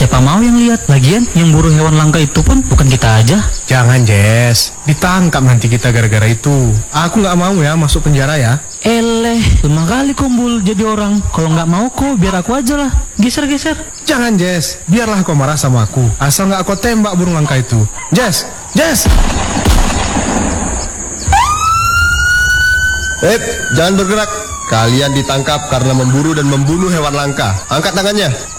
Siapa mau yang lihat? Lagian yang buru hewan langka itu pun bukan kita aja. Jangan, Jess. Ditangkap nanti kita gara-gara itu. Aku nggak mau ya masuk penjara ya. Eleh, lemah kali Kumbul jadi orang. Kalau nggak mau kok, biar aku aja lah. Geser-geser. Jangan, Jess. Biarlah kau marah sama aku. Asal nggak kau tembak burung langka itu. Jess! Jess! Jangan bergerak. Kalian ditangkap karena memburu dan membunuh hewan langka. Angkat tangannya.